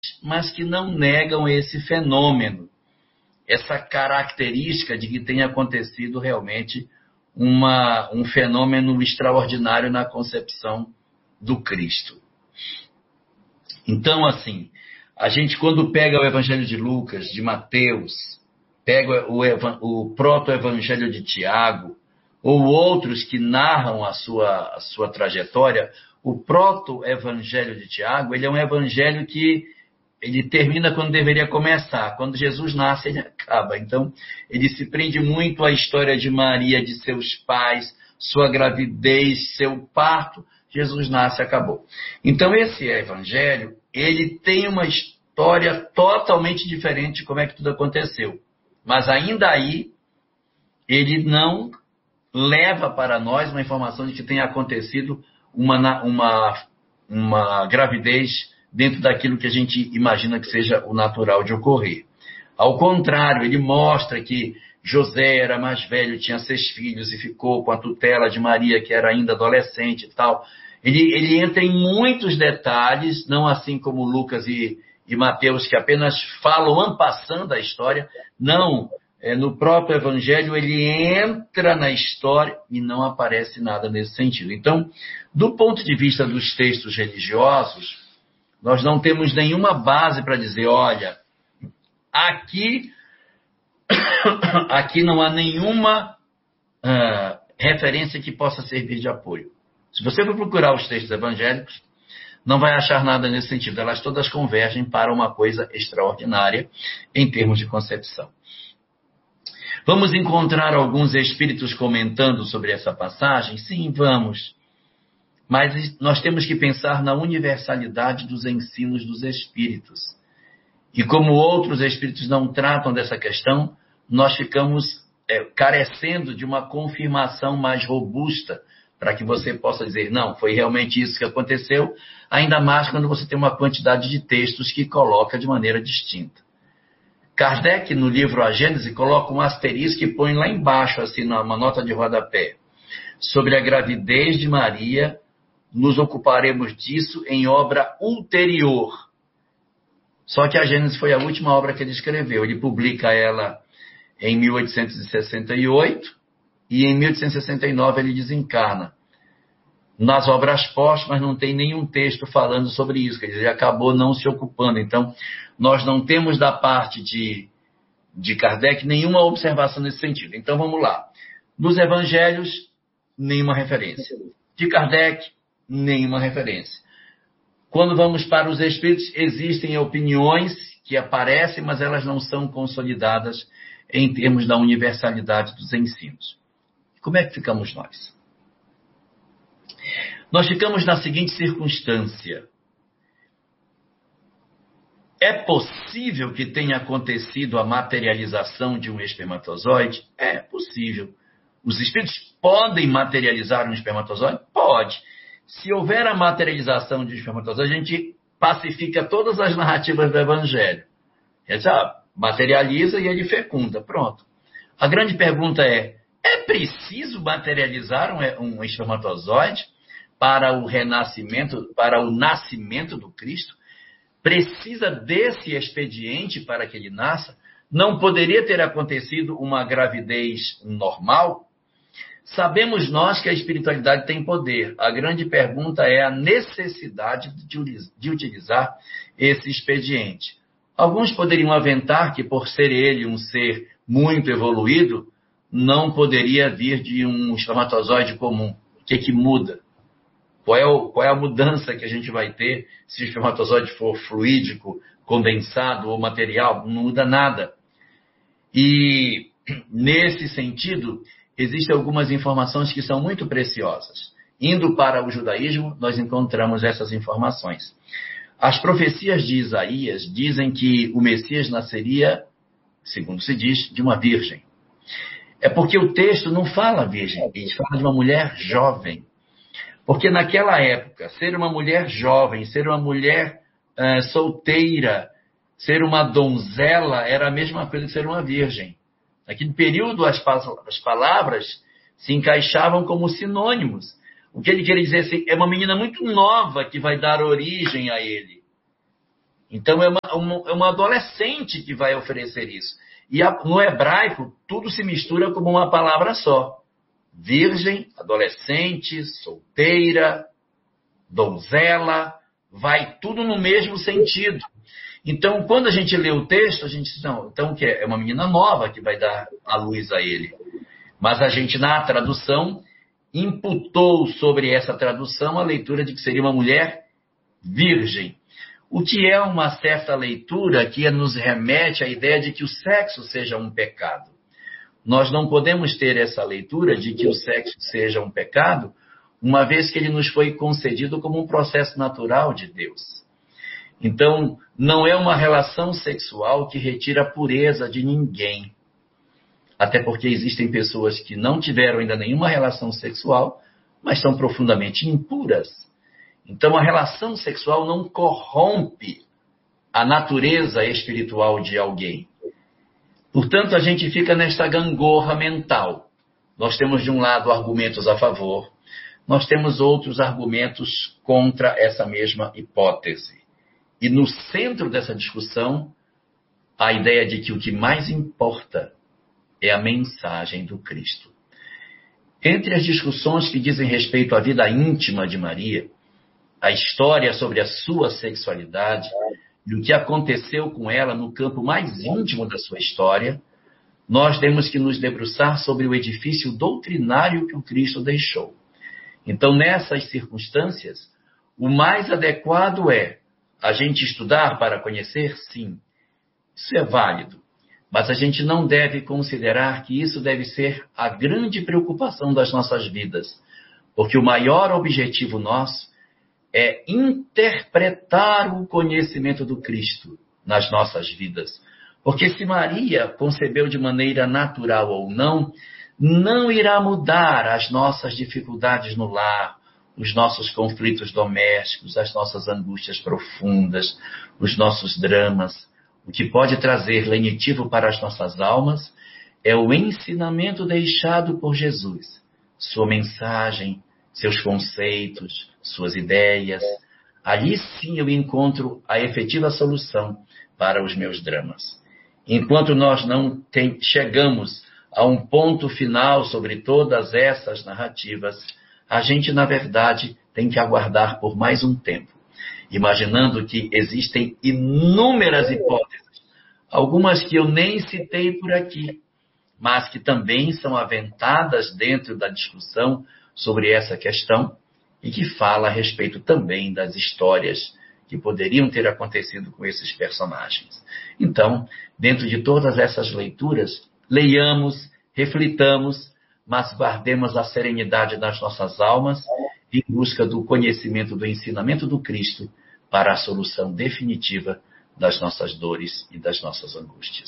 mas que não negam esse fenômeno, essa característica de que tem acontecido realmente um fenômeno extraordinário na concepção do Cristo. Então, assim, a gente quando pega o Evangelho de Lucas, de Mateus, pega o proto-evangelho de Tiago, ou outros que narram a sua trajetória, o proto-evangelho de Tiago, ele é um evangelho que ele termina quando deveria começar. Quando Jesus nasce, ele acaba. Então, ele se prende muito à história de Maria, de seus pais, sua gravidez, seu parto. Jesus nasce e acabou. Então, esse evangelho, ele tem uma história totalmente diferente de como é que tudo aconteceu. Mas ainda aí, ele não leva para nós uma informação de que tenha acontecido uma gravidez dentro daquilo que a gente imagina que seja o natural de ocorrer. Ao contrário, ele mostra que José era mais velho, tinha 6 filhos e ficou com a tutela de Maria, que era ainda adolescente e tal. Ele entra em muitos detalhes, não assim como Lucas e Mateus, que apenas falam en passant a história. Não, no próprio Evangelho ele entra na história e não aparece nada nesse sentido. Então, do ponto de vista dos textos religiosos, nós não temos nenhuma base para dizer, olha, aqui não há nenhuma referência que possa servir de apoio. Se você for procurar os textos evangélicos, não vai achar nada nesse sentido. Elas todas convergem para uma coisa extraordinária em termos de concepção. Vamos encontrar alguns espíritos comentando sobre essa passagem? Sim, vamos. Mas nós temos que pensar na universalidade dos ensinos dos espíritos. E como outros espíritos não tratam dessa questão, nós ficamos carecendo de uma confirmação mais robusta para que você possa dizer, não, foi realmente isso que aconteceu, ainda mais quando você tem uma quantidade de textos que coloca de maneira distinta. Kardec, no livro A Gênese, coloca um asterisco e põe lá embaixo, assim, numa nota de rodapé, sobre a gravidez de Maria. Nos ocuparemos disso em obra ulterior. Só que a Gênesis foi a última obra que ele escreveu. Ele publica ela em 1868 e em 1869 ele desencarna. Nas obras póstumas não tem nenhum texto falando sobre isso, quer dizer, ele acabou não se ocupando. Então, nós não temos da parte de Kardec nenhuma observação nesse sentido. Então, vamos lá. Nos evangelhos, nenhuma referência. De Kardec, nenhuma referência. Quando vamos para os espíritos, existem opiniões que aparecem, mas elas não são consolidadas em termos da universalidade dos ensinos. Como é que ficamos nós? Nós ficamos na seguinte circunstância. É possível que tenha acontecido a materialização de um espermatozoide? É possível. Os espíritos podem materializar um espermatozoide? Pode. Se houver a materialização de um espermatozoide, a gente pacifica todas as narrativas do Evangelho. Ele já materializa e ele fecunda. Pronto. A grande pergunta é preciso materializar um espermatozoide para o renascimento, para o nascimento do Cristo? Precisa desse expediente para que ele nasça? Não poderia ter acontecido uma gravidez normal? Sabemos nós que a espiritualidade tem poder. A grande pergunta é a necessidade de utilizar esse expediente. Alguns poderiam aventar que, por ser ele um ser muito evoluído, não poderia vir de um espermatozoide comum. O que muda? Qual é a mudança que a gente vai ter se o espermatozoide for fluídico, condensado ou material? Não muda nada. E, nesse sentido, existem algumas informações que são muito preciosas. Indo para o judaísmo, nós encontramos essas informações. As profecias de Isaías dizem que o Messias nasceria, segundo se diz, de uma virgem. É porque o texto não fala virgem, ele fala de uma mulher jovem. Porque naquela época, ser uma mulher jovem, ser uma mulher solteira, ser uma donzela, era a mesma coisa que ser uma virgem. Naquele período, as palavras se encaixavam como sinônimos. O que ele queria dizer assim, é uma menina muito nova que vai dar origem a ele. Então, é uma adolescente que vai oferecer isso. E no hebraico, tudo se mistura como uma palavra só. Virgem, adolescente, solteira, donzela, vai tudo no mesmo sentido. Então, quando a gente lê o texto, a gente diz, não, então que é uma menina nova que vai dar a luz a ele. Mas a gente, na tradução, imputou sobre essa tradução a leitura de que seria uma mulher virgem. O que é uma certa leitura que nos remete à ideia de que o sexo seja um pecado. Nós não podemos ter essa leitura de que o sexo seja um pecado, uma vez que ele nos foi concedido como um processo natural de Deus. Então, não é uma relação sexual que retira a pureza de ninguém. Até porque existem pessoas que não tiveram ainda nenhuma relação sexual, mas são profundamente impuras. Então, a relação sexual não corrompe a natureza espiritual de alguém. Portanto, a gente fica nesta gangorra mental. Nós temos, de um lado, argumentos a favor, nós temos outros argumentos contra essa mesma hipótese. E no centro dessa discussão, a ideia de que o que mais importa é a mensagem do Cristo. Entre as discussões que dizem respeito à vida íntima de Maria, a história sobre a sua sexualidade e o que aconteceu com ela no campo mais íntimo da sua história, nós temos que nos debruçar sobre o edifício doutrinário que o Cristo deixou. Então, nessas circunstâncias, o mais adequado é a gente estudar para conhecer, sim. Isso é válido. Mas a gente não deve considerar que isso deve ser a grande preocupação das nossas vidas. Porque o maior objetivo nosso é interpretar o conhecimento do Cristo nas nossas vidas. Porque se Maria concebeu de maneira natural ou não, não irá mudar as nossas dificuldades no lar, os nossos conflitos domésticos, as nossas angústias profundas, os nossos dramas. O que pode trazer lenitivo para as nossas almas é o ensinamento deixado por Jesus, sua mensagem, seus conceitos, suas ideias. Ali sim eu encontro a efetiva solução para os meus dramas. Enquanto nós não chegamos a um ponto final sobre todas essas narrativas, a gente, na verdade, tem que aguardar por mais um tempo, imaginando que existem inúmeras hipóteses, algumas que eu nem citei por aqui, mas que também são aventadas dentro da discussão sobre essa questão e que fala a respeito também das histórias que poderiam ter acontecido com esses personagens. Então, dentro de todas essas leituras, leiamos, reflitamos, mas guardemos a serenidade das nossas almas em busca do conhecimento do ensinamento do Cristo para a solução definitiva das nossas dores e das nossas angústias.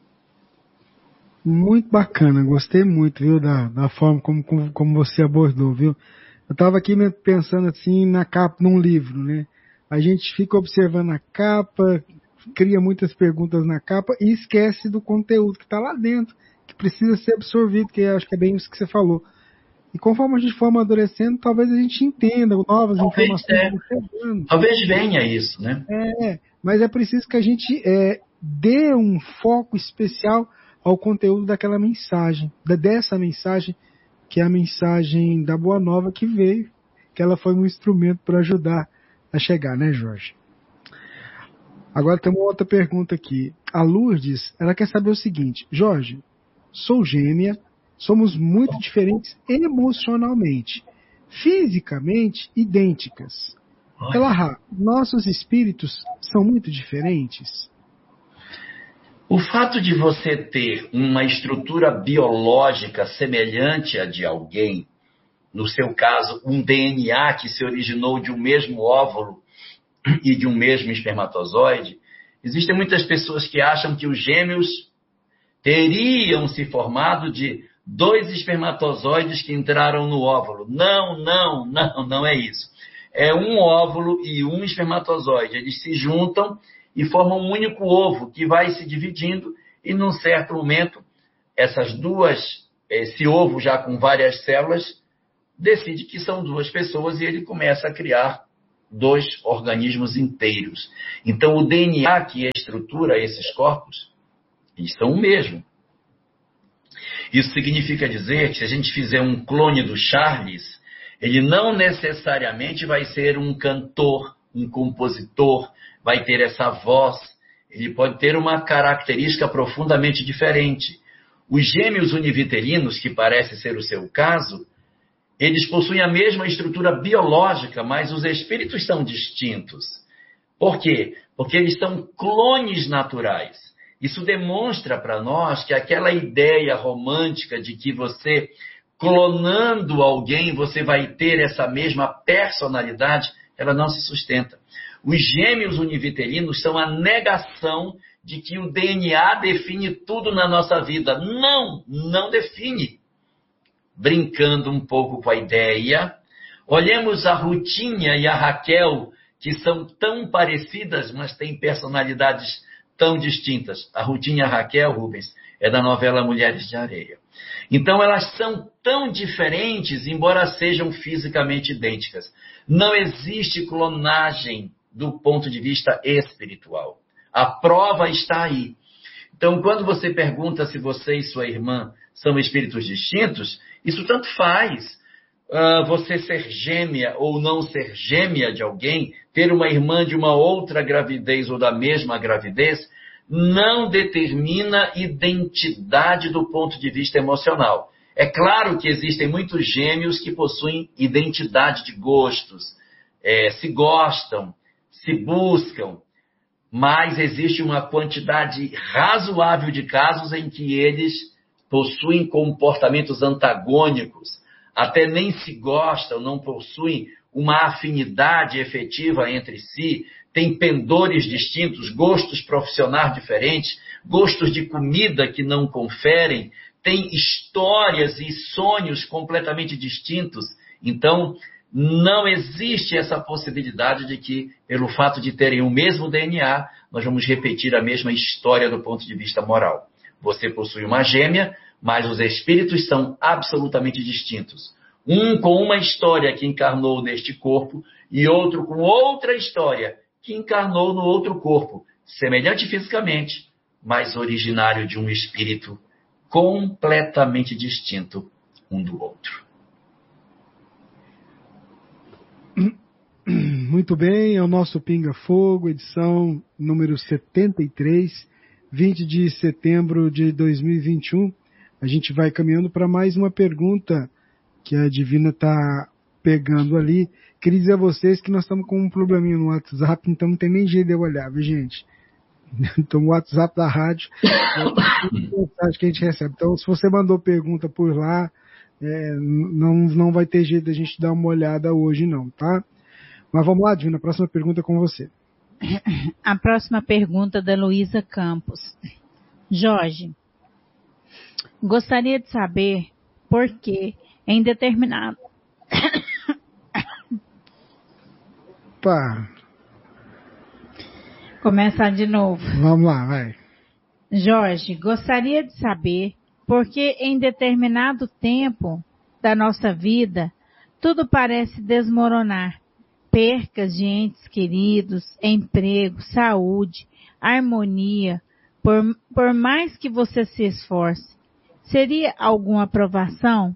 Muito bacana, gostei muito, viu, da forma como você abordou, viu? Eu estava aqui pensando assim na capa de um livro, né? A gente fica observando a capa, cria muitas perguntas na capa e esquece do conteúdo que está lá dentro, que precisa ser absorvido, que eu acho que é bem isso que você falou. E conforme a gente for amadurecendo, talvez a gente entenda novas informações. Talvez venha isso, né? Mas é preciso que a gente dê um foco especial ao conteúdo daquela mensagem, dessa mensagem, que é a mensagem da Boa Nova que veio, que ela foi um instrumento para ajudar a chegar, né, Jorge? Agora tem uma outra pergunta aqui. A Lourdes, ela quer saber o seguinte: Jorge, sou gêmea, somos muito diferentes emocionalmente, fisicamente idênticas. Elahá, nossos espíritos são muito diferentes? O fato de você ter uma estrutura biológica semelhante à de alguém, no seu caso, um DNA que se originou de um mesmo óvulo e de um mesmo espermatozoide, existem muitas pessoas que acham que os gêmeos teriam se formado de 2 espermatozoides que entraram no óvulo. Não é isso. É um óvulo e um espermatozoide. Eles se juntam e formam um único ovo que vai se dividindo e, num certo momento, esse ovo já com várias células, decide que são 2 pessoas e ele começa a criar dos organismos inteiros. Então, o DNA que estrutura esses corpos, eles são o mesmo. Isso significa dizer que se a gente fizer um clone do Charles, ele não necessariamente vai ser um cantor, um compositor, vai ter essa voz. Ele pode ter uma característica profundamente diferente. Os gêmeos univitelinos, que parece ser o seu caso, eles possuem a mesma estrutura biológica, mas os espíritos são distintos. Por quê? Porque eles são clones naturais. Isso demonstra para nós que aquela ideia romântica de que você, clonando alguém, você vai ter essa mesma personalidade, ela não se sustenta. Os gêmeos univitelinos são a negação de que o DNA define tudo na nossa vida. Não define. Brincando um pouco com a ideia, olhemos a Rutinha e a Raquel, que são tão parecidas, mas têm personalidades tão distintas. A Rutinha e a Raquel, Rubens, é da novela Mulheres de Areia. Então, elas são tão diferentes, embora sejam fisicamente idênticas. Não existe clonagem do ponto de vista espiritual. A prova está aí. Então, quando você pergunta se você e sua irmã são espíritos distintos, isso tanto faz. Você ser gêmea ou não ser gêmea de alguém, ter uma irmã de uma outra gravidez ou da mesma gravidez, não determina identidade do ponto de vista emocional. É claro que existem muitos gêmeos que possuem identidade de gostos, se gostam, se buscam, mas existe uma quantidade razoável de casos em que eles possuem comportamentos antagônicos, até nem se gostam, não possuem uma afinidade efetiva entre si, têm pendores distintos, gostos profissionais diferentes, gostos de comida que não conferem, têm histórias e sonhos completamente distintos. Então, não existe essa possibilidade de que, pelo fato de terem o mesmo DNA, nós vamos repetir a mesma história do ponto de vista moral. Você possui uma gêmea, mas os espíritos são absolutamente distintos. Um com uma história que encarnou neste corpo e outro com outra história que encarnou no outro corpo, semelhante fisicamente, mas originário de um espírito completamente distinto um do outro. Muito bem, é o nosso Pinga Fogo, edição número 73, 20 de setembro de 2021. A gente vai caminhando para mais uma pergunta que a Divina está pegando ali. Queria dizer a vocês que nós estamos com um probleminha no WhatsApp, então não tem nem jeito de eu olhar, viu, gente? Então, o WhatsApp da rádio é a mensagem que a gente recebe. Então, se você mandou pergunta por lá, não vai ter jeito da gente dar uma olhada hoje, não, tá? Mas vamos lá, Divina, a próxima pergunta é com você. A próxima pergunta é da Luísa Campos. Jorge, gostaria de saber por que em determinado... Pá. Começar de novo. Vamos lá, vai. Jorge, gostaria de saber por que em determinado tempo da nossa vida tudo parece desmoronar. Percas de entes queridos, emprego, saúde, harmonia, por mais que você se esforce. Seria alguma aprovação?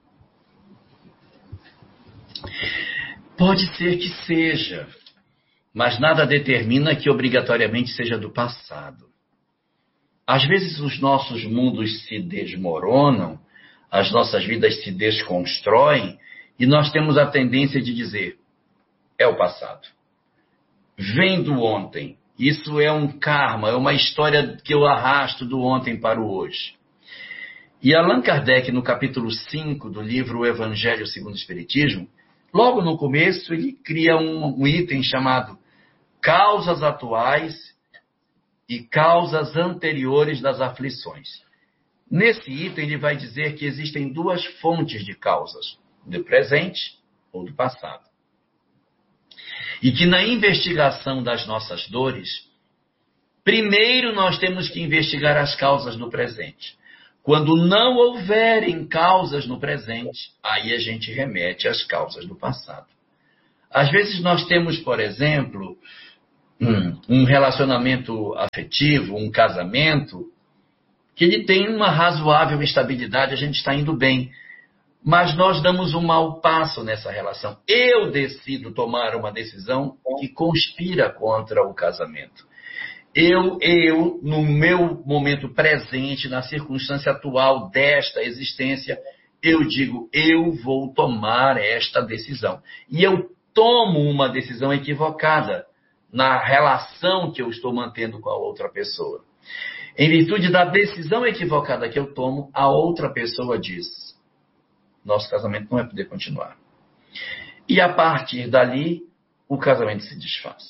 Pode ser que seja, mas nada determina que obrigatoriamente seja do passado. Às vezes os nossos mundos se desmoronam, as nossas vidas se desconstroem e nós temos a tendência de dizer, é o passado. Vem do ontem. Isso é um karma, é uma história que eu arrasto do ontem para o hoje. E Allan Kardec, no capítulo 5 do livro O Evangelho segundo o Espiritismo, logo no começo ele cria um item chamado Causas Atuais e Causas Anteriores das Aflições. Nesse item ele vai dizer que existem duas fontes de causas, do presente ou do passado. E que na investigação das nossas dores, primeiro nós temos que investigar as causas do presente. Quando não houverem causas no presente, aí a gente remete às causas do passado. Às vezes nós temos, por exemplo, um relacionamento afetivo, um casamento, que ele tem uma razoável estabilidade, a gente está indo bem. Mas nós damos um mau passo nessa relação. Eu decido tomar uma decisão que conspira contra o casamento. Eu, no meu momento presente, na circunstância atual desta existência, eu digo, eu vou tomar esta decisão. E eu tomo uma decisão equivocada na relação que eu estou mantendo com a outra pessoa. Em virtude da decisão equivocada que eu tomo, a outra pessoa diz, nosso casamento não vai poder continuar. E a partir dali, o casamento se desfaz.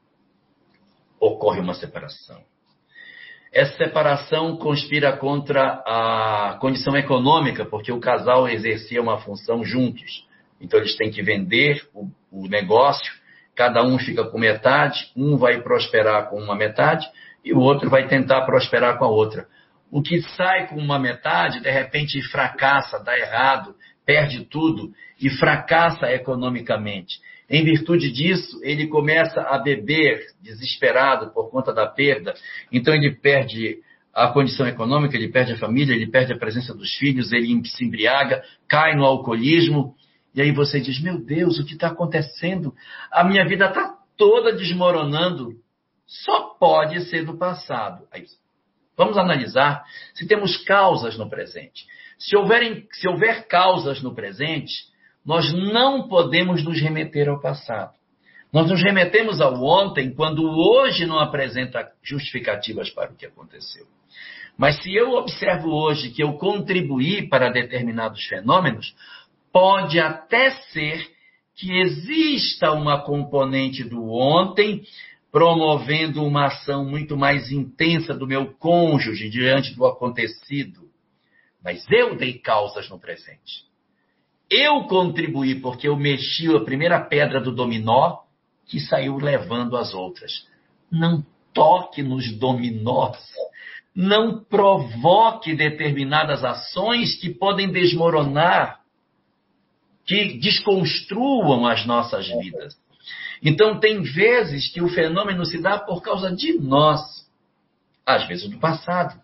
Ocorre uma separação. Essa separação conspira contra a condição econômica, porque o casal exercia uma função juntos. Então, eles têm que vender o negócio, cada um fica com metade, um vai prosperar com uma metade e o outro vai tentar prosperar com a outra. O que sai com uma metade, de repente fracassa, dá errado, perde tudo e fracassa economicamente. Em virtude disso, ele começa a beber, desesperado por conta da perda. Então ele perde a condição econômica, ele perde a família, ele perde a presença dos filhos, ele se embriaga, cai no alcoolismo. E aí você diz, meu Deus, o que está acontecendo? A minha vida está toda desmoronando. Só pode ser do passado. Aí, vamos analisar se temos causas no presente. Se houver causas no presente, nós não podemos nos remeter ao passado. Nós nos remetemos ao ontem quando o hoje não apresenta justificativas para o que aconteceu. Mas se eu observo hoje que eu contribuí para determinados fenômenos, pode até ser que exista uma componente do ontem promovendo uma ação muito mais intensa do meu cônjuge diante do acontecido. Mas eu dei causas no presente. Eu contribuí porque eu mexi a primeira pedra do dominó que saiu levando as outras. Não toque nos dominós. Não provoque determinadas ações que podem desmoronar, que desconstruam as nossas vidas. Então, tem vezes que o fenômeno se dá por causa de nós, às vezes do passado.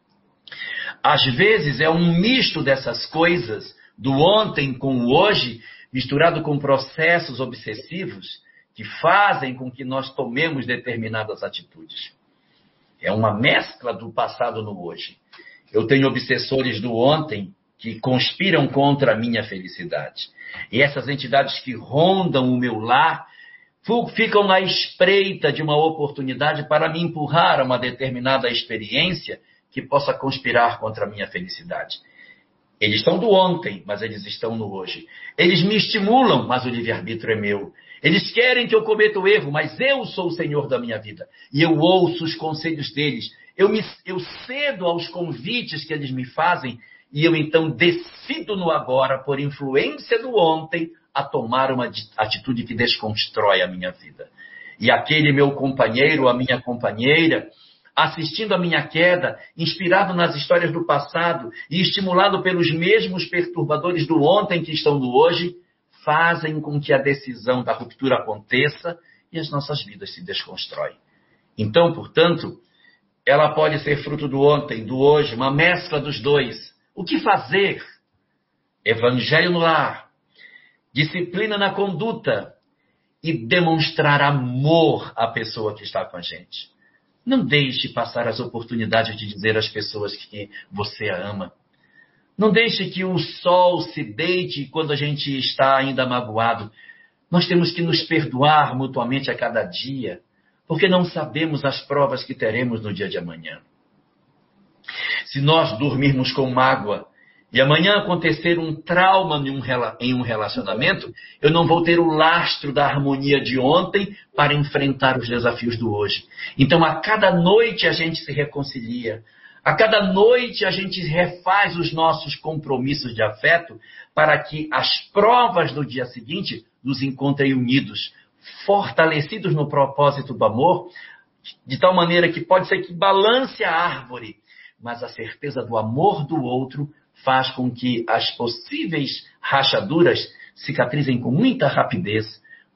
Às vezes é um misto dessas coisas, do ontem com o hoje, misturado com processos obsessivos que fazem com que nós tomemos determinadas atitudes. É uma mescla do passado no hoje. Eu tenho obsessores do ontem que conspiram contra a minha felicidade. E essas entidades que rondam o meu lar ficam à espreita de uma oportunidade para me empurrar a uma determinada experiência que possa conspirar contra a minha felicidade. Eles estão do ontem, mas eles estão no hoje. Eles me estimulam, mas o livre-arbítrio é meu. Eles querem que eu cometa o erro, mas eu sou o Senhor da minha vida. E eu ouço os conselhos deles. Eu cedo aos convites que eles me fazem e eu então decido no agora, por influência do ontem, a tomar uma atitude que desconstrói a minha vida. E aquele meu companheiro, a minha companheira, assistindo a minha queda, inspirado nas histórias do passado e estimulado pelos mesmos perturbadores do ontem que estão no hoje, fazem com que a decisão da ruptura aconteça e as nossas vidas se desconstroem. Então, portanto, ela pode ser fruto do ontem, do hoje, uma mescla dos dois. O que fazer? Evangelho no lar, disciplina na conduta e demonstrar amor à pessoa que está com a gente. Não deixe passar as oportunidades de dizer às pessoas que você a ama. Não deixe que o sol se deite quando a gente está ainda magoado. Nós temos que nos perdoar mutuamente a cada dia, porque não sabemos as provas que teremos no dia de amanhã. Se nós dormirmos com mágoa e amanhã acontecer um trauma em um relacionamento, eu não vou ter o lastro da harmonia de ontem para enfrentar os desafios do hoje. Então, a cada noite a gente se reconcilia. A cada noite a gente refaz os nossos compromissos de afeto para que as provas do dia seguinte nos encontrem unidos, fortalecidos no propósito do amor, de tal maneira que pode ser que balance a árvore, mas a certeza do amor do outro faz com que as possíveis rachaduras cicatrizem com muita rapidez,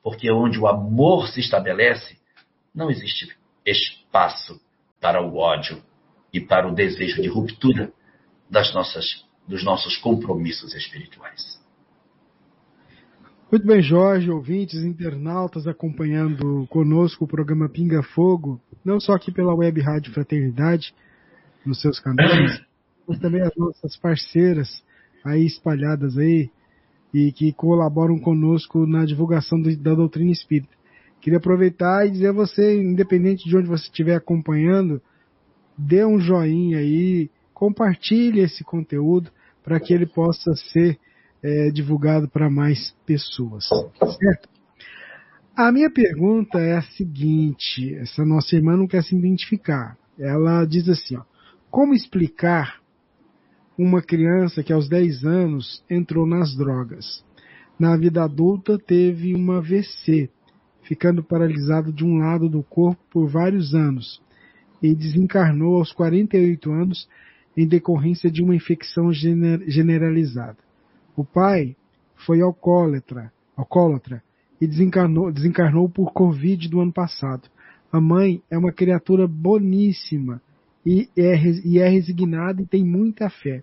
porque onde o amor se estabelece, não existe espaço para o ódio e para o desejo de ruptura dos nossos compromissos espirituais. Muito bem, Jorge, ouvintes, internautas acompanhando conosco o programa Pinga Fogo, não só aqui pela Web Rádio Fraternidade, nos seus canais, mas também as nossas parceiras aí espalhadas aí e que colaboram conosco na divulgação da doutrina espírita. Queria aproveitar e dizer a você, independente de onde você estiver acompanhando, dê um joinha aí, compartilhe esse conteúdo para que ele possa ser divulgado para mais pessoas, certo? A minha pergunta é a seguinte, essa nossa irmã não quer se identificar. Ela diz assim, ó, como explicar uma criança que aos 10 anos entrou nas drogas? Na vida adulta teve uma AVC, ficando paralisado de um lado do corpo por vários anos, e desencarnou aos 48 anos em decorrência de uma infecção generalizada. O pai foi alcoólatra e desencarnou por Covid do ano passado. A mãe é uma criatura boníssima e é resignada e tem muita fé.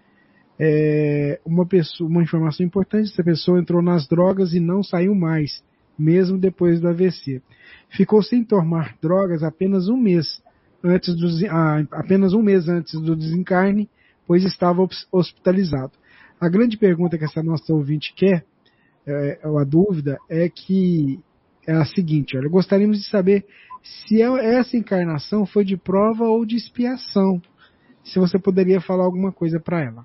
Uma informação importante, essa pessoa entrou nas drogas e não saiu mais, mesmo depois do AVC. Ficou sem tomar drogas apenas um mês antes do desencarne, pois estava hospitalizado. A grande pergunta que essa nossa ouvinte quer, a dúvida, é a seguinte, olha, gostaríamos de saber se essa encarnação foi de prova ou de expiação. Se você poderia falar alguma coisa para ela.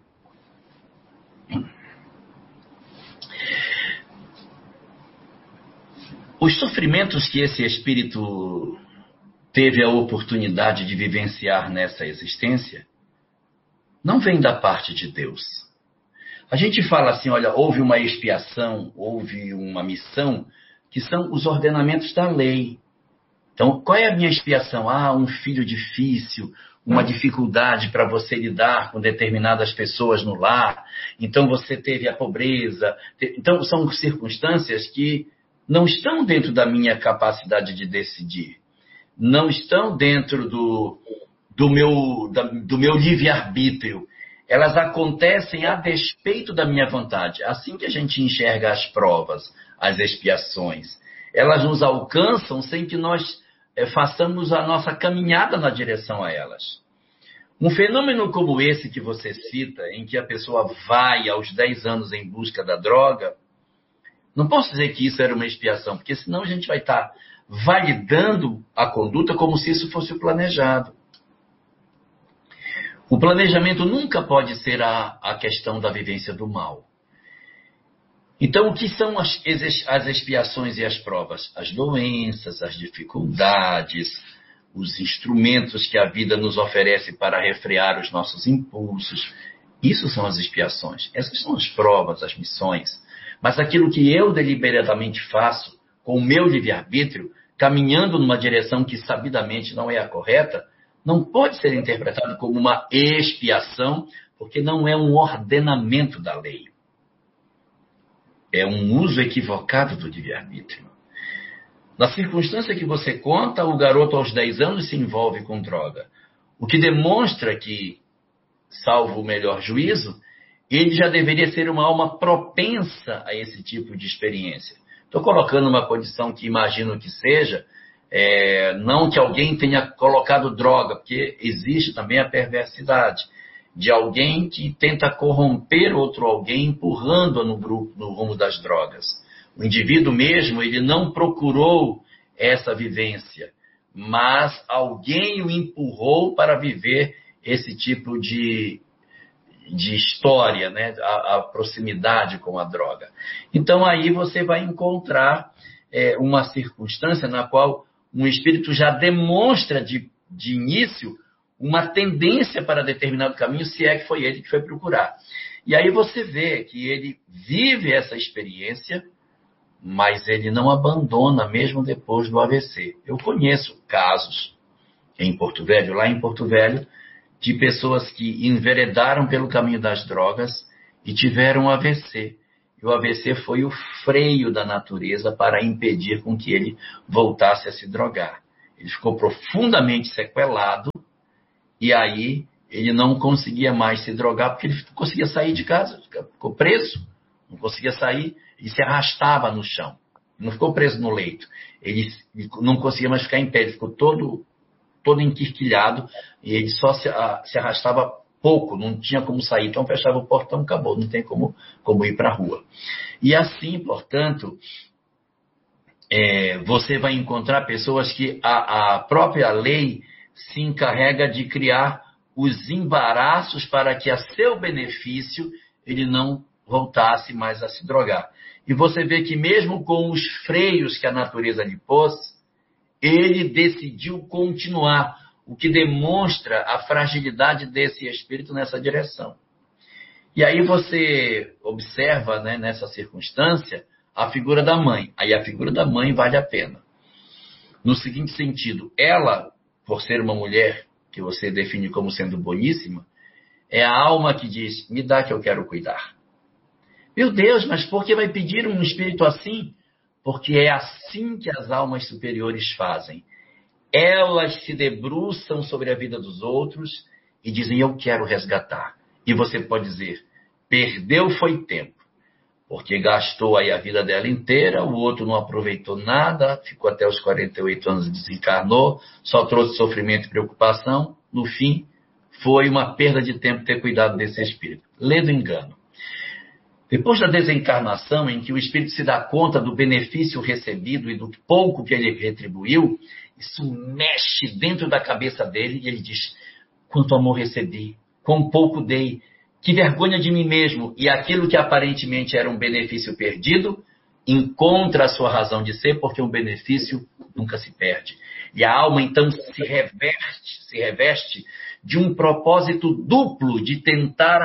Os sofrimentos que esse espírito teve a oportunidade de vivenciar nessa existência não vêm da parte de Deus. A gente fala assim, olha, houve uma expiação, houve uma missão, que são os ordenamentos da lei. Então, qual é a minha expiação? Um filho difícil, uma dificuldade para você lidar com determinadas pessoas no lar. Então, você teve a pobreza. Então, são circunstâncias que não estão dentro da minha capacidade de decidir. Não estão dentro do meu livre-arbítrio. Elas acontecem a despeito da minha vontade. Assim que a gente enxerga as provas, as expiações, elas nos alcançam sem que nós façamos a nossa caminhada na direção a elas. Um fenômeno como esse que você cita, em que a pessoa vai aos 10 anos em busca da droga, não posso dizer que isso era uma expiação, porque senão a gente vai estar validando a conduta como se isso fosse o planejado. O planejamento nunca pode ser a questão da vivência do mal. Então, o que são as expiações e as provas? As doenças, as dificuldades, os instrumentos que a vida nos oferece para refrear os nossos impulsos. Isso são as expiações. Essas são as provas, as missões. Mas aquilo que eu deliberadamente faço, com o meu livre-arbítrio, caminhando numa direção que sabidamente não é a correta, não pode ser interpretado como uma expiação, porque não é um ordenamento da lei. É um uso equivocado do livre-arbítrio. Na circunstância que você conta, o garoto aos 10 anos se envolve com droga. O que demonstra que, salvo o melhor juízo, ele já deveria ser uma alma propensa a esse tipo de experiência. Estou colocando uma condição que imagino que seja, não que alguém tenha colocado droga, porque existe também a perversidade de alguém que tenta corromper outro alguém, empurrando-o no rumo das drogas. O indivíduo mesmo, ele não procurou essa vivência, mas alguém o empurrou para viver esse tipo de história, né? A proximidade com a droga. Então aí você vai encontrar uma circunstância na qual um espírito já demonstra de início uma tendência para determinado caminho, se é que foi ele que foi procurar. E aí você vê que ele vive essa experiência, mas ele não abandona mesmo depois do AVC. Eu conheço casos lá em Porto Velho, de pessoas que enveredaram pelo caminho das drogas e tiveram AVC. E o AVC foi o freio da natureza para impedir com que ele voltasse a se drogar. Ele ficou profundamente sequelado e aí ele não conseguia mais se drogar porque ele não conseguia sair de casa, ficou preso, não conseguia sair e se arrastava no chão. Ele não ficou preso no leito, ele não conseguia mais ficar em pé, ele ficou todo enquirquilhado e ele só se arrastava pouco, não tinha como sair, então fechava o portão, acabou, não tem como ir para a rua. E assim, portanto, você vai encontrar pessoas que a própria lei se encarrega de criar os embaraços para que a seu benefício ele não voltasse mais a se drogar. E você vê que mesmo com os freios que a natureza lhe pôs, ele decidiu continuar, o que demonstra a fragilidade desse espírito nessa direção. E aí você observa, né, nessa circunstância, a figura da mãe. Aí a figura da mãe vale a pena. No seguinte sentido, ela, por ser uma mulher que você define como sendo boníssima, é a alma que diz, me dá que eu quero cuidar. Meu Deus, mas por que vai pedir um espírito assim? Porque é assim que as almas superiores fazem. Elas se debruçam sobre a vida dos outros e dizem, eu quero resgatar. E você pode dizer, perdeu foi tempo. Porque gastou aí a vida dela inteira, o outro não aproveitou nada, ficou até os 48 anos e desencarnou, só trouxe sofrimento e preocupação. No fim, foi uma perda de tempo ter cuidado desse espírito. Lê do engano. Depois da desencarnação, em que o espírito se dá conta do benefício recebido e do pouco que ele retribuiu, isso mexe dentro da cabeça dele e ele diz, quanto amor recebi, quão pouco dei, que vergonha de mim mesmo. E aquilo que aparentemente era um benefício perdido, encontra a sua razão de ser, porque um benefício nunca se perde. E a alma então se reveste de um propósito duplo de tentar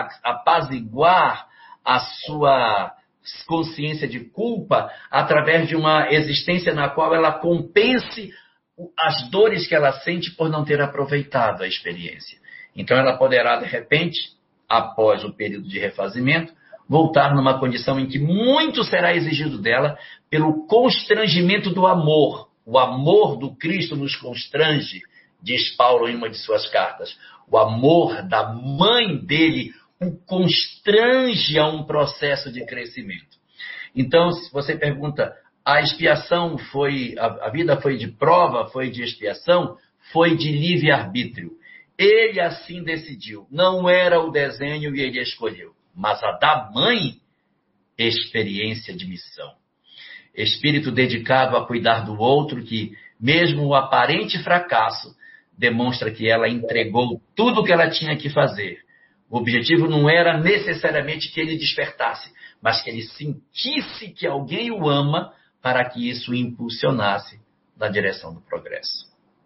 apaziguar a sua consciência de culpa através de uma existência na qual ela compense as dores que ela sente por não ter aproveitado a experiência. Então ela poderá, de repente, após o período de refazimento, voltar numa condição em que muito será exigido dela pelo constrangimento do amor. O amor do Cristo nos constrange, diz Paulo em uma de suas cartas. O amor da mãe dele o constrange a um processo de crescimento. Então, se você pergunta, a expiação a vida foi de prova, foi de expiação, foi de livre-arbítrio. Ele assim decidiu, não era o desenho e ele escolheu. Mas a da mãe, experiência de missão. Espírito dedicado a cuidar do outro que, mesmo o aparente fracasso, demonstra que ela entregou tudo o que ela tinha que fazer. O objetivo não era necessariamente que ele despertasse, mas que ele sentisse que alguém o ama para que isso o impulsionasse na direção do progresso.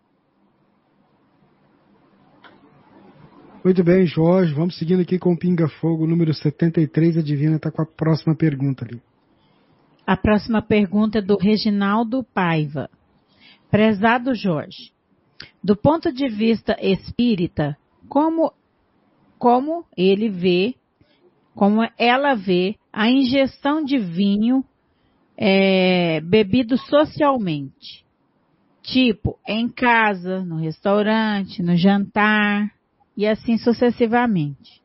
Muito bem, Jorge. Vamos seguindo aqui com o Pinga Fogo, número 73. A Divina está com a próxima pergunta ali. A próxima pergunta é do Reginaldo Paiva. Prezado Jorge, do ponto de vista espírita, como ela vê a ingestão de vinho bebido socialmente? Tipo, em casa, no restaurante, no jantar e assim sucessivamente.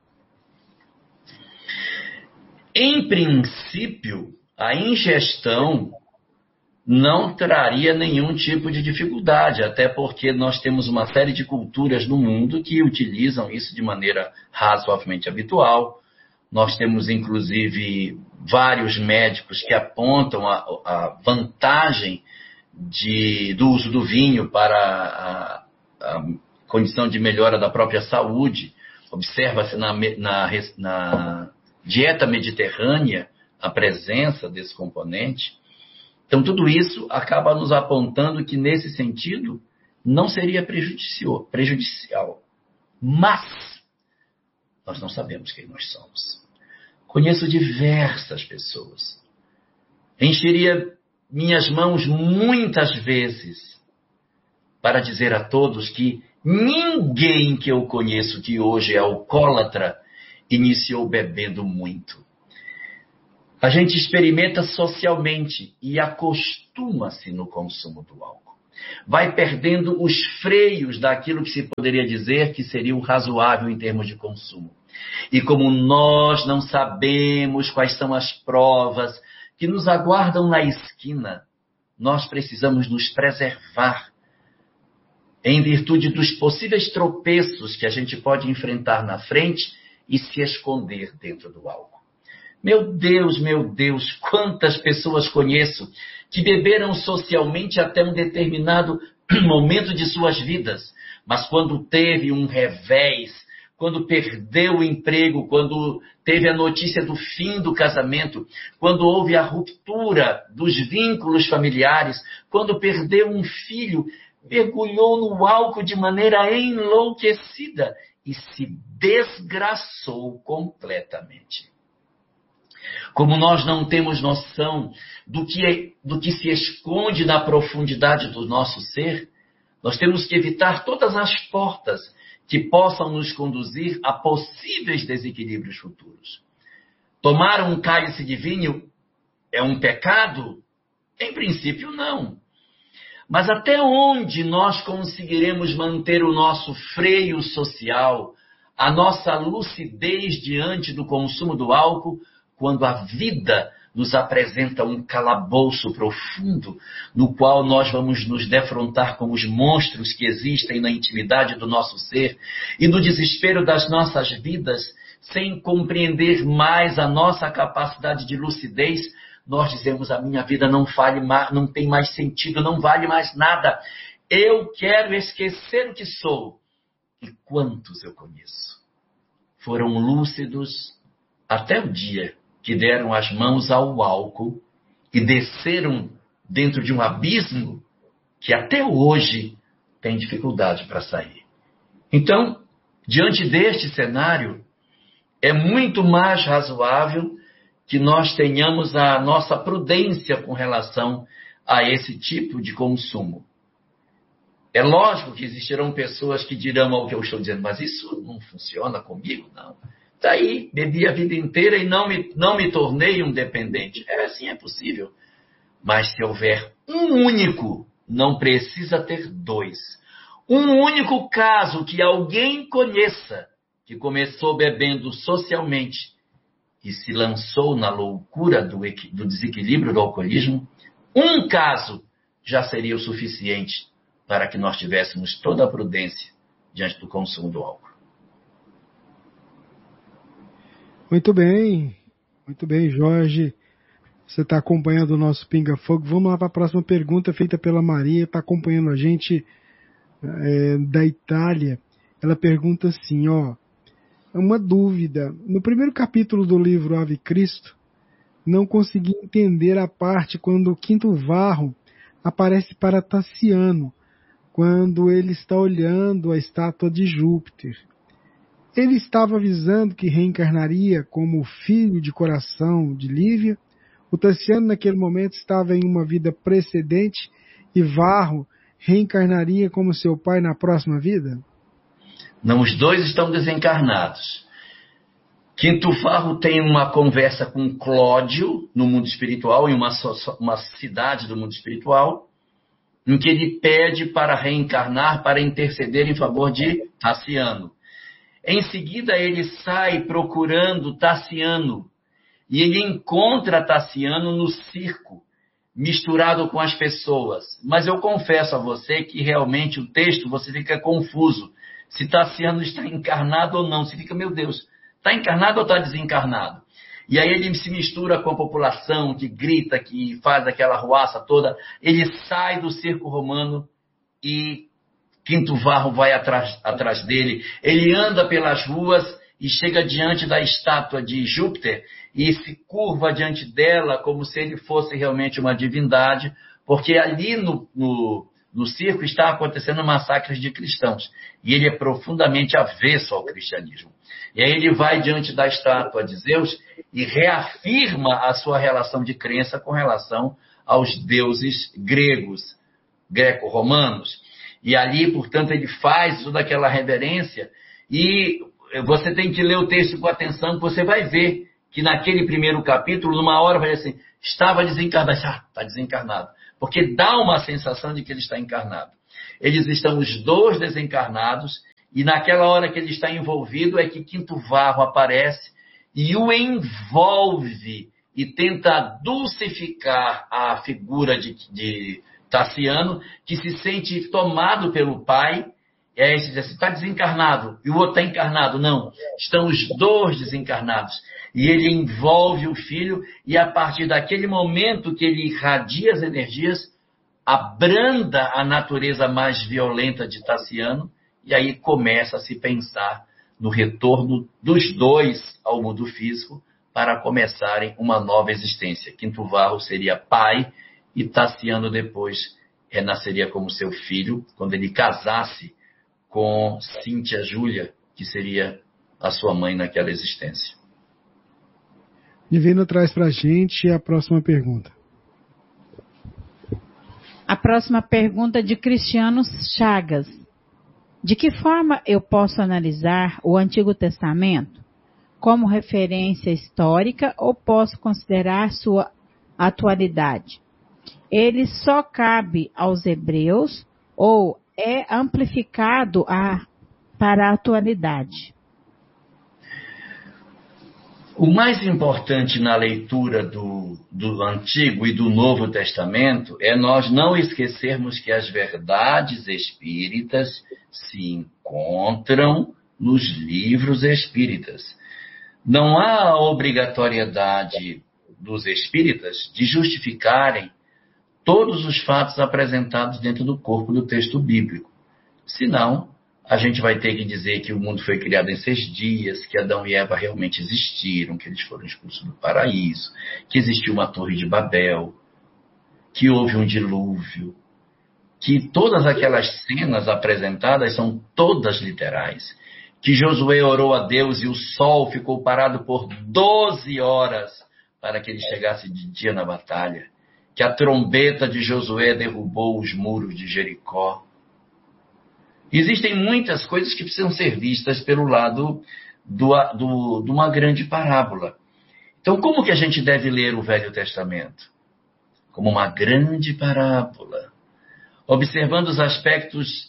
Em princípio, a ingestão não traria nenhum tipo de dificuldade, até porque nós temos uma série de culturas no mundo que utilizam isso de maneira razoavelmente habitual. Nós temos, inclusive, vários médicos que apontam a vantagem do uso do vinho para a condição de melhora da própria saúde. Observa-se na dieta mediterrânea a presença desse componente. Então, tudo isso acaba nos apontando que, nesse sentido, não seria prejudicial. Mas nós não sabemos quem nós somos. Conheço diversas pessoas. Encheria minhas mãos muitas vezes para dizer a todos que ninguém que eu conheço que hoje é alcoólatra iniciou bebendo muito. a gente experimenta socialmente e acostuma-se no consumo do álcool. Vai perdendo os freios daquilo que se poderia dizer que seria o razoável em termos de consumo. E como nós não sabemos quais são as provas que nos aguardam na esquina, nós precisamos nos preservar em virtude dos possíveis tropeços que a gente pode enfrentar na frente e se esconder dentro do álcool. Meu Deus, quantas pessoas conheço que beberam socialmente até um determinado momento de suas vidas, mas quando teve um revés, quando perdeu o emprego, quando teve a notícia do fim do casamento, quando houve a ruptura dos vínculos familiares, quando perdeu um filho, mergulhou no álcool de maneira enlouquecida e se desgraçou completamente. Como nós não temos noção do que se esconde na profundidade do nosso ser, nós temos que evitar todas as portas que possam nos conduzir a possíveis desequilíbrios futuros. Tomar um cálice de vinho é um pecado? Em princípio, não. Mas até onde nós conseguiremos manter o nosso freio social, a nossa lucidez diante do consumo do álcool, quando a vida nos apresenta um calabouço profundo, no qual nós vamos nos defrontar com os monstros que existem na intimidade do nosso ser e no desespero das nossas vidas, sem compreender mais a nossa capacidade de lucidez, nós dizemos: a minha vida não tem mais sentido, não vale mais nada. Eu quero esquecer o que sou. E quantos eu conheço foram lúcidos até o dia que deram as mãos ao álcool e desceram dentro de um abismo que até hoje tem dificuldade para sair. Então, diante deste cenário, é muito mais razoável que nós tenhamos a nossa prudência com relação a esse tipo de consumo. É lógico que existirão pessoas que dirão ao que eu estou dizendo: mas isso não funciona comigo, não. Daí, bebi a vida inteira e não me tornei um dependente. Sim, é possível. Mas se houver um único, não precisa ter dois. Um único caso que alguém conheça que começou bebendo socialmente e se lançou na loucura do desequilíbrio do alcoolismo, um caso já seria o suficiente para que nós tivéssemos toda a prudência diante do consumo do álcool. Muito bem, Jorge. Você está acompanhando o nosso Pinga Fogo. Vamos lá para a próxima pergunta, feita pela Maria, está acompanhando a gente da Itália. Ela pergunta assim, uma dúvida. No primeiro capítulo do livro Ave Cristo, não consegui entender a parte quando o quinto varro aparece para Tassiano, quando ele está olhando a estátua de Júpiter. Ele estava avisando que reencarnaria como filho de coração de Lívia. O Tassiano, naquele momento, estava em uma vida precedente e Varro reencarnaria como seu pai na próxima vida? Não, os dois estão desencarnados. Quinto Varro tem uma conversa com Clódio no mundo espiritual, em uma cidade do mundo espiritual, em que ele pede para reencarnar, para interceder em favor de Tassiano. Em seguida, ele sai procurando Tassiano e ele encontra Tassiano no circo, misturado com as pessoas. Mas eu confesso a você que realmente o texto você fica confuso. Se Tassiano está encarnado ou não. Você fica, meu Deus, está encarnado ou está desencarnado? E aí ele se mistura com a população que grita, que faz aquela ruaça toda. Ele sai do circo romano e Quinto Varro vai atrás dele. Ele anda pelas ruas e chega diante da estátua de Júpiter e se curva diante dela como se ele fosse realmente uma divindade, porque ali no circo está acontecendo massacres de cristãos. E ele é profundamente avesso ao cristianismo. E aí ele vai diante da estátua de Zeus e reafirma a sua relação de crença com relação aos deuses gregos, greco-romanos. E ali, portanto, ele faz toda aquela reverência e você tem que ler o texto com atenção, que você vai ver que naquele primeiro capítulo, numa hora vai dizer assim, estava desencarnado. Está desencarnado. Porque dá uma sensação de que ele está encarnado. Eles estão os dois desencarnados, e naquela hora que ele está envolvido é que Quinto Varro aparece e o envolve e tenta dulcificar a figura de Tassiano, que se sente tomado pelo pai. E aí ele diz assim, está desencarnado, e o outro está encarnado. Não, estão os dois desencarnados. E ele envolve o filho, e a partir daquele momento que ele irradia as energias, abranda a natureza mais violenta de Tassiano, e aí começa a se pensar no retorno dos dois ao mundo físico para começarem uma nova existência. Quinto Varro seria pai, e Tassiano depois renasceria como seu filho, quando ele casasse com Cíntia Júlia, que seria a sua mãe naquela existência. Divino traz para a gente a próxima pergunta. A próxima pergunta é de Cristiano Chagas. De que forma eu posso analisar o Antigo Testamento? Como referência histórica ou posso considerar sua atualidade? Ele só cabe aos hebreus ou é amplificado para a atualidade? O mais importante na leitura do Antigo e do Novo Testamento é nós não esquecermos que as verdades espíritas se encontram nos livros espíritas. Não há a obrigatoriedade dos espíritas de justificarem todos os fatos apresentados dentro do corpo do texto bíblico. Senão, a gente vai ter que dizer que o mundo foi criado em 6 dias, que Adão e Eva realmente existiram, que eles foram expulsos do paraíso, que existiu uma torre de Babel, que houve um dilúvio, que todas aquelas cenas apresentadas são todas literais, que Josué orou a Deus e o sol ficou parado por 12 horas para que ele chegasse de dia na batalha, que a trombeta de Josué derrubou os muros de Jericó. Existem muitas coisas que precisam ser vistas pelo lado de uma grande parábola. Então, como que a gente deve ler o Velho Testamento? Como uma grande parábola, observando os aspectos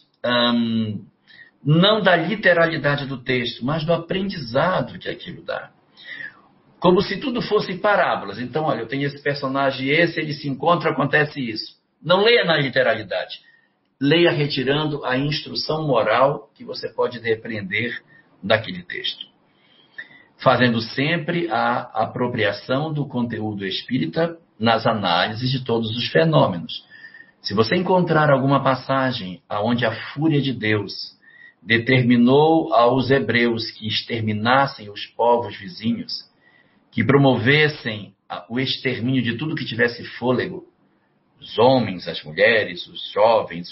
não da literalidade do texto, mas do aprendizado que aquilo dá. Como se tudo fosse parábolas. Então, olha, eu tenho esse personagem, ele se encontra, acontece isso. Não leia na literalidade. Leia retirando a instrução moral que você pode depreender daquele texto. Fazendo sempre a apropriação do conteúdo espírita nas análises de todos os fenômenos. Se você encontrar alguma passagem onde a fúria de Deus determinou aos hebreus que exterminassem os povos vizinhos, que promovessem o extermínio de tudo que tivesse fôlego, os homens, as mulheres, os jovens,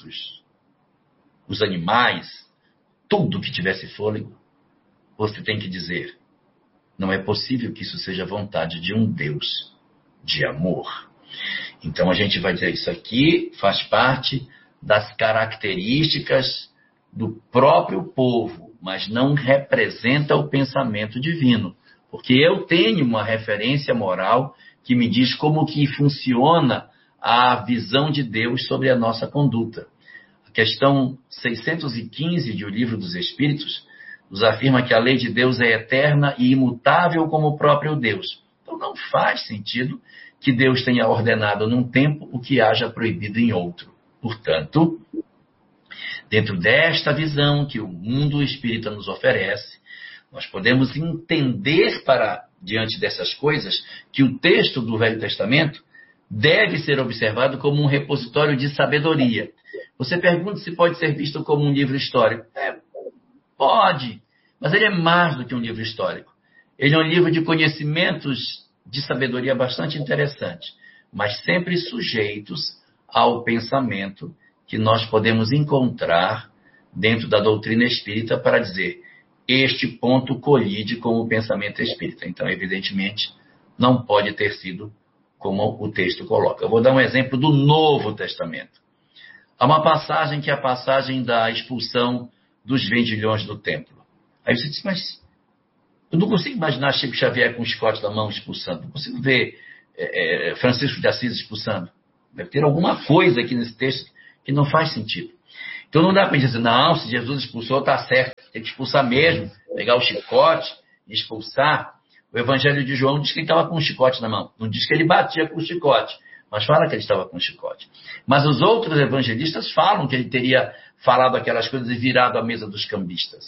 os animais, tudo que tivesse fôlego, você tem que dizer, não é possível que isso seja vontade de um Deus de amor. Então a gente vai dizer, isso aqui faz parte das características do próprio povo, mas não representa o pensamento divino. Porque eu tenho uma referência moral que me diz como que funciona a visão de Deus sobre a nossa conduta. A questão 615 de O Livro dos Espíritos nos afirma que a lei de Deus é eterna e imutável como o próprio Deus. Então não faz sentido que Deus tenha ordenado num tempo o que haja proibido em outro. Portanto, dentro desta visão que o mundo espírita nos oferece, nós podemos entender diante dessas coisas, que o texto do Velho Testamento deve ser observado como um repositório de sabedoria. Você pergunta se pode ser visto como um livro histórico. Pode, mas ele é mais do que um livro histórico. Ele é um livro de conhecimentos de sabedoria bastante interessante, mas sempre sujeitos ao pensamento que nós podemos encontrar dentro da doutrina espírita para dizer, este ponto colide com o pensamento espírita. Então, evidentemente, não pode ter sido como o texto coloca. Eu vou dar um exemplo do Novo Testamento. Há uma passagem que é a passagem da expulsão dos vendilhões do templo. Aí você diz, mas Eu não consigo imaginar Chico Xavier com um chicote na mão expulsando. Não consigo ver Francisco de Assis expulsando. Deve ter alguma coisa aqui nesse texto que não faz sentido. Então não dá para dizer, não, se Jesus expulsou, está certo. Tem que expulsar mesmo, pegar o chicote e expulsar. O Evangelho de João diz que ele estava com um chicote na mão. Não diz que ele batia com o chicote, mas fala que ele estava com um chicote. Mas os outros evangelistas falam que ele teria falado aquelas coisas e virado a mesa dos cambistas.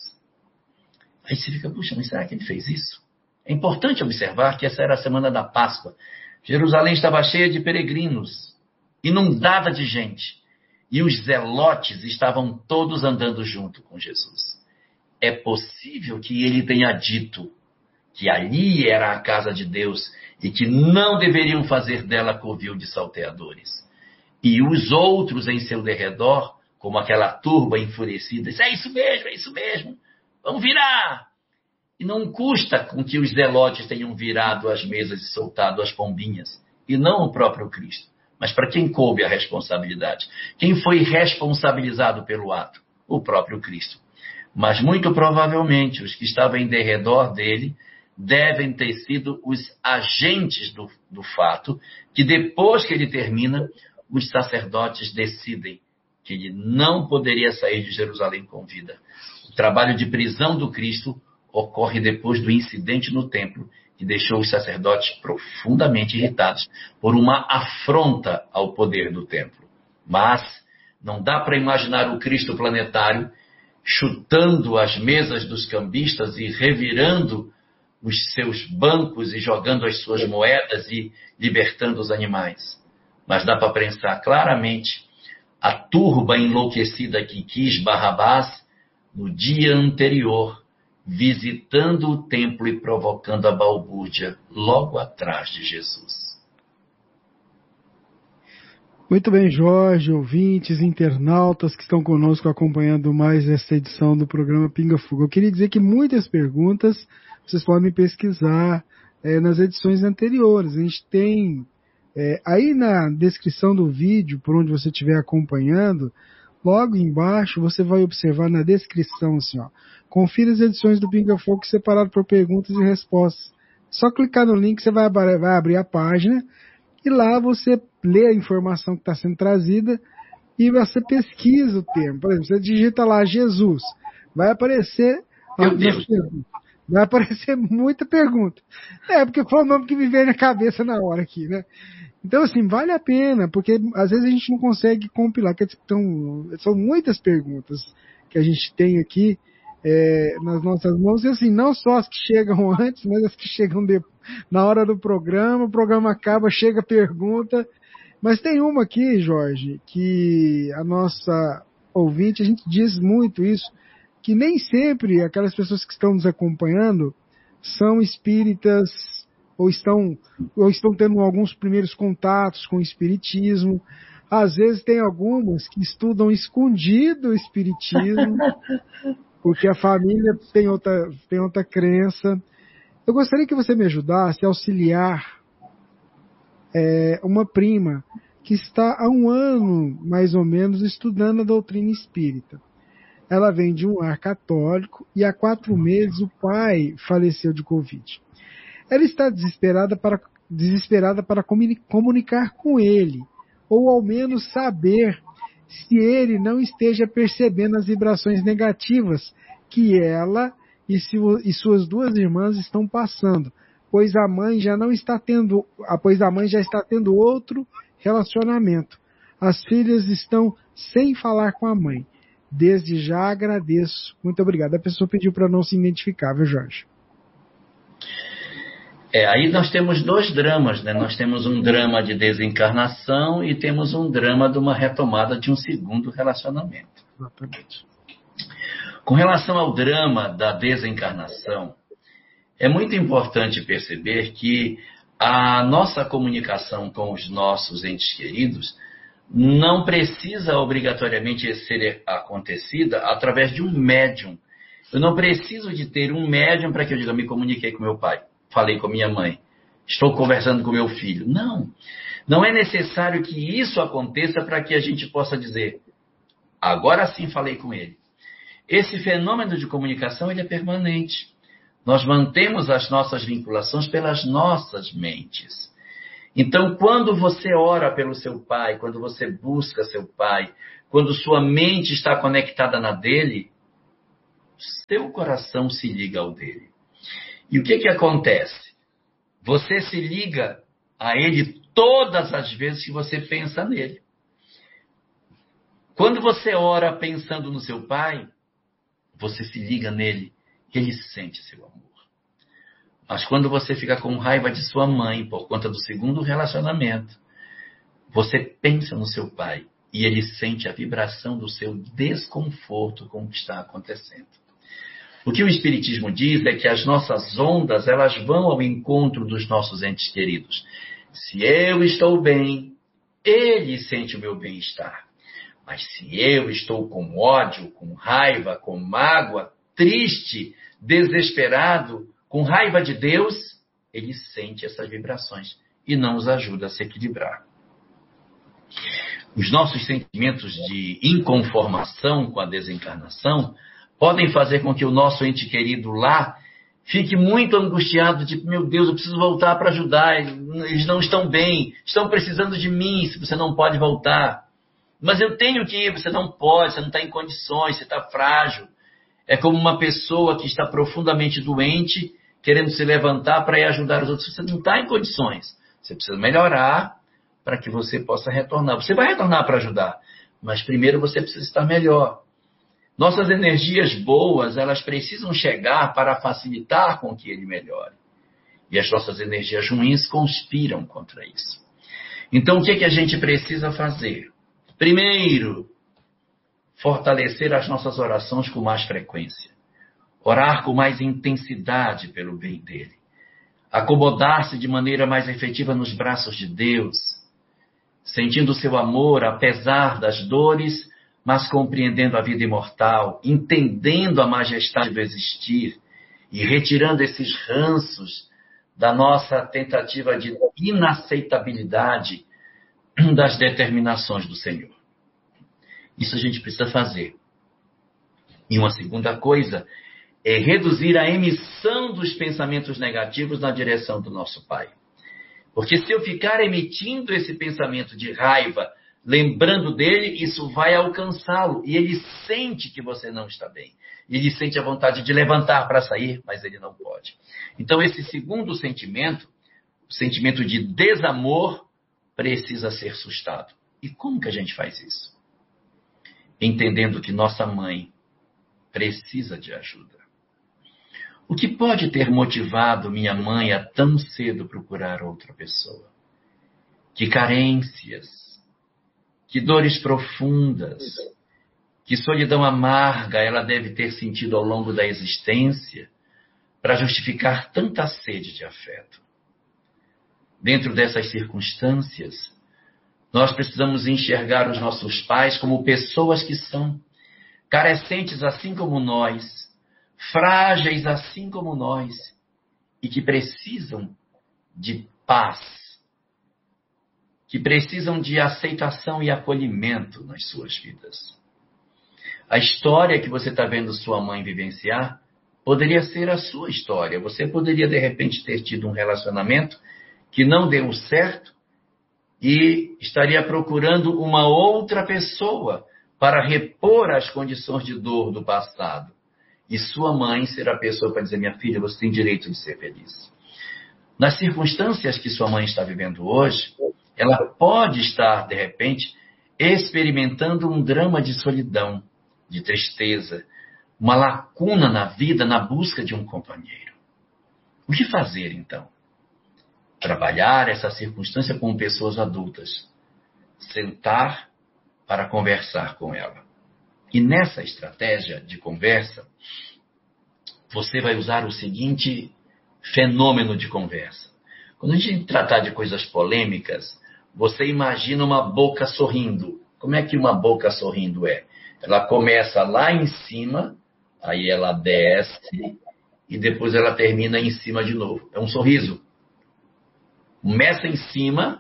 Aí você fica, puxa, mas será que ele fez isso? É importante observar que essa era a semana da Páscoa. Jerusalém estava cheia de peregrinos, inundada de gente. E os zelotes estavam todos andando junto com Jesus. É possível que ele tenha dito que ali era a casa de Deus e que não deveriam fazer dela covil de salteadores. E os outros em seu derredor, como aquela turba enfurecida, disse, é isso mesmo, vamos virar. E não custa com que os zelotes tenham virado as mesas e soltado as pombinhas, e não o próprio Cristo. Mas para quem coube a responsabilidade? Quem foi responsabilizado pelo ato? O próprio Cristo. Mas muito provavelmente os que estavam em derredor dele devem ter sido os agentes do fato, que depois que ele termina, os sacerdotes decidem que ele não poderia sair de Jerusalém com vida. O trabalho de prisão do Cristo ocorre depois do incidente no templo, que deixou os sacerdotes profundamente irritados por uma afronta ao poder do templo. Mas não dá para imaginar o Cristo planetário chutando as mesas dos cambistas e revirando os seus bancos e jogando as suas moedas e libertando os animais. Mas dá para pensar claramente a turba enlouquecida que quis Barrabás no dia anterior, visitando o templo e provocando a balbúrdia logo atrás de Jesus. Muito bem, Jorge, ouvintes, internautas que estão conosco acompanhando mais essa edição do programa Pinga Fogo. Eu queria dizer que muitas perguntas vocês podem pesquisar nas edições anteriores. A gente tem aí na descrição do vídeo, por onde você estiver acompanhando, logo embaixo você vai observar na descrição assim, ó, confira as edições do Pinga Fogo separado por perguntas e respostas. Só clicar no link, você vai abrir a página e lá você lê a informação que está sendo trazida e você pesquisa o termo. Por exemplo, você digita lá Jesus, vai aparecer vai aparecer muita pergunta. Porque foi o nome que me veio na cabeça na hora aqui, né? Então, assim, vale a pena, porque às vezes a gente não consegue compilar, são muitas perguntas que a gente tem aqui nas nossas mãos, e assim, não só as que chegam antes, mas as que chegam na hora do programa, o programa acaba, chega a pergunta, mas tem uma aqui, Jorge, que a nossa ouvinte, a gente diz muito isso, que nem sempre aquelas pessoas que estão nos acompanhando são espíritas ou estão tendo alguns primeiros contatos com o espiritismo. Às vezes tem algumas que estudam escondido o espiritismo, porque a família tem outra crença. Eu gostaria que você me ajudasse a auxiliar uma prima que está há um ano, mais ou menos, estudando a doutrina espírita. Ela vem de um lar católico e há 4 meses o pai faleceu de Covid. Ela está desesperada para comunicar com ele, ou ao menos saber se ele não esteja percebendo as vibrações negativas que ela e suas 2 irmãs estão passando, pois a mãe já está tendo outro relacionamento. As filhas estão sem falar com a mãe. Desde já agradeço. Muito obrigado. A pessoa pediu para não se identificar, viu, Jorge? Aí nós temos 2 dramas, né? Nós temos um drama de desencarnação e temos um drama de uma retomada de um segundo relacionamento. Exatamente. Com relação ao drama da desencarnação, é muito importante perceber que a nossa comunicação com os nossos entes queridos não precisa obrigatoriamente ser acontecida através de um médium. Eu não preciso de ter um médium para que eu diga, me comuniquei com meu pai, falei com minha mãe, estou conversando com meu filho. Não é necessário que isso aconteça para que a gente possa dizer, agora sim falei com ele. Esse fenômeno de comunicação ele é permanente. Nós mantemos as nossas vinculações pelas nossas mentes. Então, quando você ora pelo seu pai, quando você busca seu pai, quando sua mente está conectada na dele, seu coração se liga ao dele. E o que acontece? Você se liga a ele todas as vezes que você pensa nele. Quando você ora pensando no seu pai, você se liga nele, ele sente seu amor. Mas quando você fica com raiva de sua mãe por conta do segundo relacionamento, você pensa no seu pai e ele sente a vibração do seu desconforto com o que está acontecendo. O que o Espiritismo diz é que as nossas ondas, elas vão ao encontro dos nossos entes queridos. Se eu estou bem, ele sente o meu bem-estar. Mas se eu estou com ódio, com raiva, com mágoa, triste, desesperado, com raiva de Deus, ele sente essas vibrações e não os ajuda a se equilibrar. Os nossos sentimentos de inconformação com a desencarnação podem fazer com que o nosso ente querido lá fique muito angustiado, de meu Deus, eu preciso voltar para ajudar, eles não estão bem, estão precisando de mim, se você não pode voltar. Mas eu tenho que ir, você não pode, você não está em condições, você está frágil. É como uma pessoa que está profundamente doente, querendo se levantar para ir ajudar os outros. Você não está em condições. Você precisa melhorar para que você possa retornar. Você vai retornar para ajudar, mas primeiro você precisa estar melhor. Nossas energias boas, elas precisam chegar para facilitar com que ele melhore. E as nossas energias ruins conspiram contra isso. Então, o que a gente precisa fazer? Primeiro, fortalecer as nossas orações com mais frequência. Orar com mais intensidade pelo bem dele. Acomodar-se de maneira mais efetiva nos braços de Deus. Sentindo o seu amor, apesar das dores, mas compreendendo a vida imortal, entendendo a majestade do existir e retirando esses ranços da nossa tentativa de inaceitabilidade das determinações do Senhor. Isso a gente precisa fazer. E uma segunda coisa é reduzir a emissão dos pensamentos negativos na direção do nosso Pai. Porque se eu ficar emitindo esse pensamento de raiva, lembrando dele, isso vai alcançá-lo. E ele sente que você não está bem. Ele sente a vontade de levantar para sair, mas ele não pode. Então, esse segundo sentimento, o sentimento de desamor, precisa ser sustado. E como que a gente faz isso? Entendendo que nossa mãe precisa de ajuda. O que pode ter motivado minha mãe a tão cedo procurar outra pessoa? Que carências, que dores profundas, que solidão amarga ela deve ter sentido ao longo da existência para justificar tanta sede de afeto. Dentro dessas circunstâncias, nós precisamos enxergar os nossos pais como pessoas que são, carecentes assim como nós, frágeis assim como nós, e que precisam de paz, que precisam de aceitação e acolhimento nas suas vidas. A história que você está vendo sua mãe vivenciar poderia ser a sua história. Você poderia, de repente, ter tido um relacionamento que não deu certo e estaria procurando uma outra pessoa para repor as condições de dor do passado. E sua mãe será a pessoa para dizer, minha filha, você tem direito de ser feliz. Nas circunstâncias que sua mãe está vivendo hoje, ela pode estar, de repente, experimentando um drama de solidão, de tristeza, uma lacuna na vida na busca de um companheiro. O que fazer, então? Trabalhar essa circunstância com pessoas adultas. Sentar para conversar com ela. E nessa estratégia de conversa, você vai usar o seguinte fenômeno de conversa. Quando a gente tratar de coisas polêmicas, você imagina uma boca sorrindo. Como é que uma boca sorrindo é? Ela começa lá em cima, aí ela desce, e depois ela termina em cima de novo. É um sorriso. Começa em cima,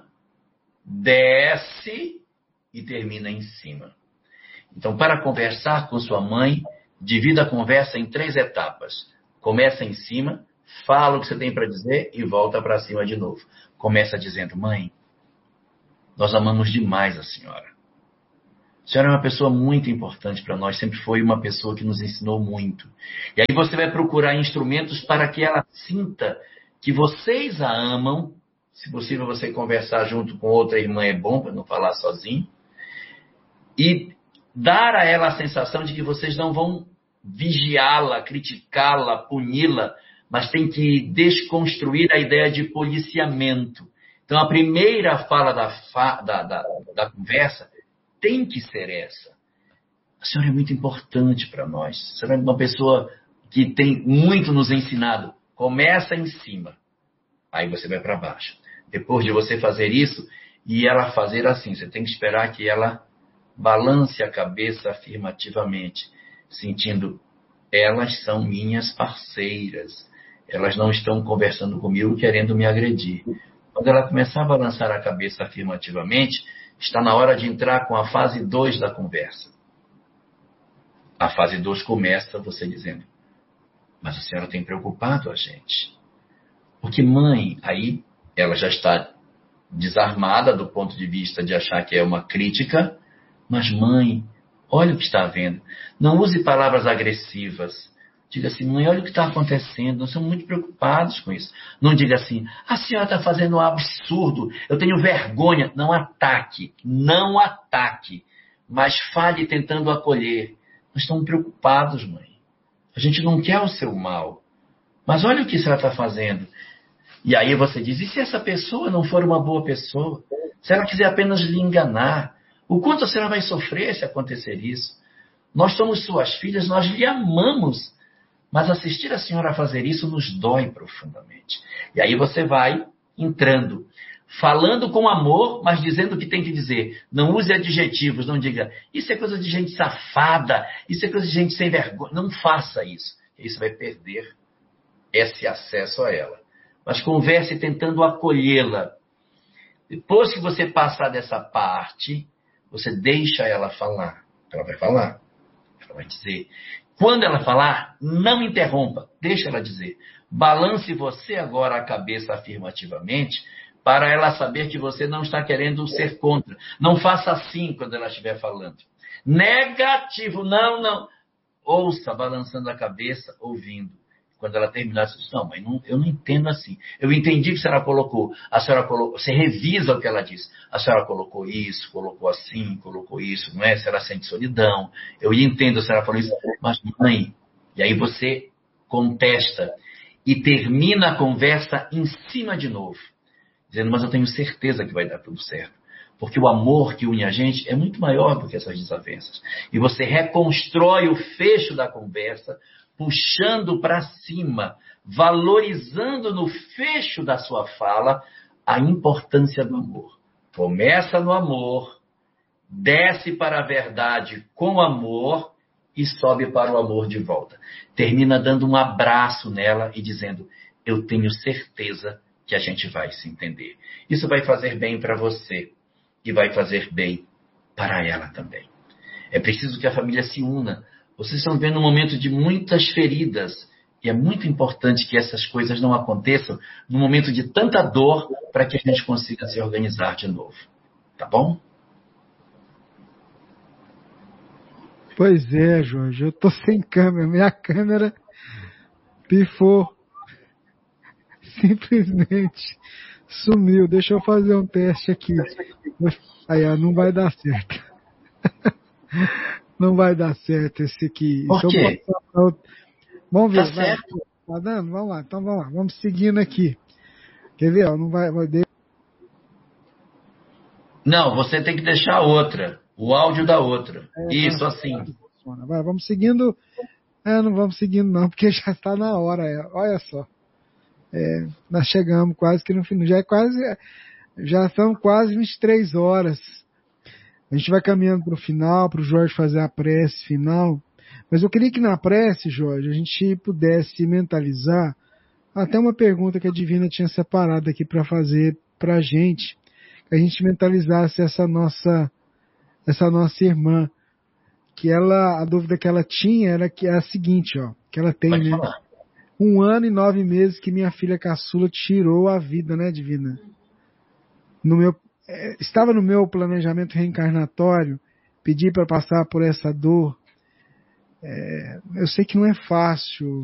desce e termina em cima. Então, para conversar com sua mãe, divida a conversa em 3 etapas. Começa em cima, fala o que você tem para dizer e volta para cima de novo. Começa dizendo: mãe, nós amamos demais a senhora. A senhora é uma pessoa muito importante para nós, sempre foi uma pessoa que nos ensinou muito. E aí você vai procurar instrumentos para que ela sinta que vocês a amam. Se possível, você conversar junto com outra irmã é bom, para não falar sozinho. E dar a ela a sensação de que vocês não vão vigiá-la, criticá-la, puni-la, mas tem que desconstruir a ideia de policiamento. Então, a primeira fala da conversa tem que ser essa. A senhora é muito importante para nós. A senhora é uma pessoa que tem muito nos ensinado. Começa em cima, aí você vai para baixo. Depois de você fazer isso, e ela fazer assim, você tem que esperar que ela balance a cabeça afirmativamente, sentindo: elas são minhas parceiras. Elas não estão conversando comigo querendo me agredir. Quando ela começar a balançar a cabeça afirmativamente, está na hora de entrar com a fase 2 da conversa. A fase 2 começa você dizendo: mas a senhora tem preocupado a gente. Porque mãe, aí ela já está desarmada do ponto de vista de achar que é uma crítica. Mas mãe, olha o que está havendo. Não use palavras agressivas. Diga assim: mãe, olha o que está acontecendo. Nós somos muito preocupados com isso. Não diga assim: a senhora está fazendo um absurdo. Eu tenho vergonha. Não ataque. Não ataque. Mas fale tentando acolher. Nós estamos preocupados, mãe. A gente não quer o seu mal. Mas olha o que a senhora está fazendo. E aí você diz: e se essa pessoa não for uma boa pessoa? Se ela quiser apenas lhe enganar? O quanto a senhora vai sofrer se acontecer isso? Nós somos suas filhas, nós lhe amamos. Mas assistir a senhora fazer isso nos dói profundamente. E aí você vai entrando, falando com amor, mas dizendo o que tem que dizer. Não use adjetivos, não diga: isso é coisa de gente safada, isso é coisa de gente sem vergonha. Não faça isso. Isso vai perder esse acesso a ela. Mas converse tentando acolhê-la. Depois que você passar dessa parte, você deixa ela falar. Ela vai falar. Ela vai dizer. Quando ela falar, não interrompa. Deixa ela dizer. Balance você agora a cabeça afirmativamente para ela saber que você não está querendo ser contra. Não faça assim quando ela estiver falando. Negativo. Não, não. Ouça, balançando a cabeça, ouvindo. Quando ela terminar, você diz: não, mas eu não entendo assim. Eu entendi que a senhora colocou. Você revisa o que ela diz. A senhora colocou isso, colocou assim, colocou isso, não é? A senhora sente solidão. Eu entendo, a senhora falou isso. Mas mãe, e aí você contesta e termina a conversa em cima de novo. Dizendo: mas eu tenho certeza que vai dar tudo certo. Porque o amor que une a gente é muito maior do que essas desavenças. E você reconstrói o fecho da conversa, puxando para cima, valorizando no fecho da sua fala a importância do amor. Começa no amor, desce para a verdade com amor e sobe para o amor de volta. Termina dando um abraço nela e dizendo: eu tenho certeza que a gente vai se entender. Isso vai fazer bem para você e vai fazer bem para ela também. É preciso que a família se una. Vocês estão vendo um momento de muitas feridas e é muito importante que essas coisas não aconteçam num momento de tanta dor para que a gente consiga se organizar de novo. Tá bom? Pois é, Jorge, eu tô sem câmera. Minha câmera pifou. Simplesmente sumiu. Deixa eu fazer um teste aqui. Aí, ó, não vai dar certo. Não vai dar certo esse aqui. Por quê? Vamos ver. Tá certo. Tá dando? Vamos lá. Então vamos lá. Vamos seguindo aqui. Quer ver? Ó, não vai. Não, você tem que deixar outra. O áudio da outra. Isso, assim. Vai, vamos seguindo. Não vamos seguindo não, porque já está na hora. Olha só. Nós chegamos quase que no final. Já são quase 23 horas. A gente vai caminhando para o final, para o Jorge fazer a prece final. Mas eu queria que na prece, Jorge, a gente pudesse mentalizar até uma pergunta que a Divina tinha separado aqui para fazer para a gente. Que a gente mentalizasse essa nossa irmã. Que a dúvida que ela tinha era que é a seguinte, ó. Que ela tem, né? 1 ano e 9 meses que minha filha caçula tirou a vida, né, Divina? Estava no meu planejamento reencarnatório, pedir para passar por essa dor. Eu sei que não é fácil,